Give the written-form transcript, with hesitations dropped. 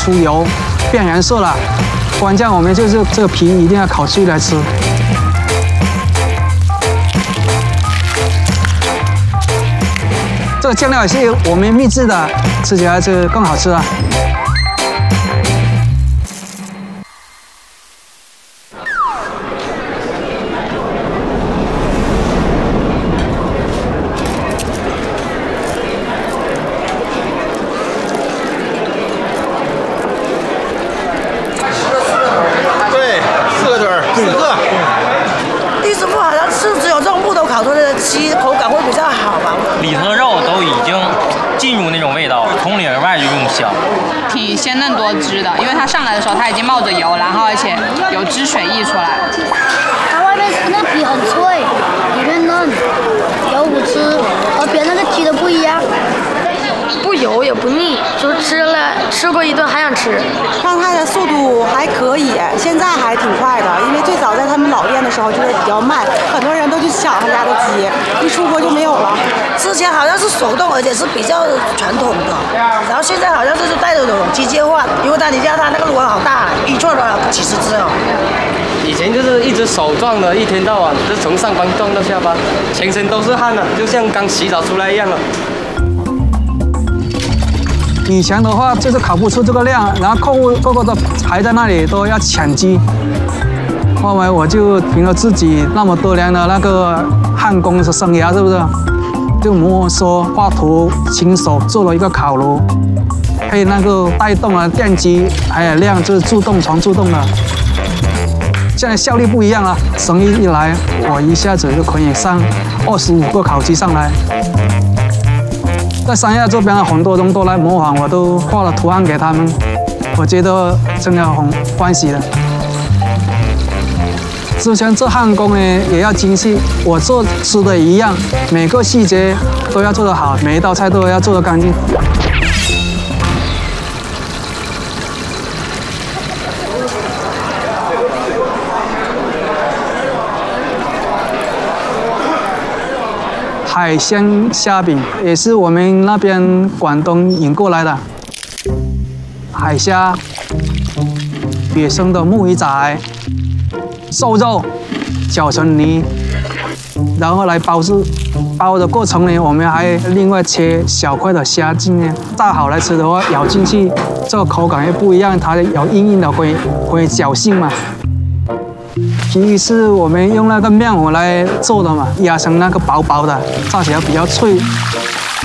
出油、变颜色了。关键我们就是这个皮一定要烤脆来吃。这个酱料也是我们秘制的，吃起来是更好吃啊。 烤出来的鸡口感会比较好吧？ 里头的肉都已经进入那种味道，从里而外就用香， 挺鲜嫩多汁的。因为它上来的时候它已经冒着油，然后而且有汁水溢出来。 它外面那皮很脆，里面嫩，有骨汁，和别的那个鸡的不一样。 不油也不腻，就是吃过一顿还想吃。 上菜的速度还可以，现在还挺快的。因为最早在他们老店的时候就是比较慢，很多人都去抢他家的鸡，一出锅就没有了。之前好像是手动，而且是比较传统的，然后现在好像是带着这种机械化。因为你家他那个锅好大，一串都要几十只哦。 以前就是一直手撞的，一天到晚就从上班撞到下班，全身都是汗啊，就像刚洗澡出来一样了。 以前的话就是烤不出这个量，然后客户个个都排在那里都要抢鸡。后来我就凭着自己那么多年的那个焊工的生涯，是不是？就摸索画图，亲手做了一个烤炉，配那个带动的电机，还有量就是自动全自动的。现在效率不一样了，生意一来，我一下子就可以上25个烤鸡上来。 在三亚这边很多人都来模仿，我都画了图案给他们，我觉得真的很欢喜的。之前做焊工呢也要精细，我做吃的一样，每个细节都要做得好，每一道菜都要做得干净。海鲜虾饼也是我们那边广东引过来的，海虾、野生的木鱼仔、瘦肉搅成泥，然后来包制。包的过程呢，我们还另外切小块的虾筋呢，炸好来吃的话，咬进去这个口感又不一样，它有硬硬的会嚼劲嘛。 皮是我们用那个面粉来做的嘛，压成那个薄薄的，炸起来比较脆。